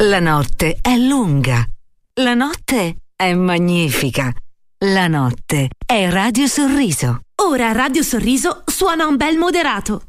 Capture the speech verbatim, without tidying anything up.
La notte è lunga. La notte è magnifica. La notte è Radio Sorriso. Ora Radio Sorriso suona un bel moderato.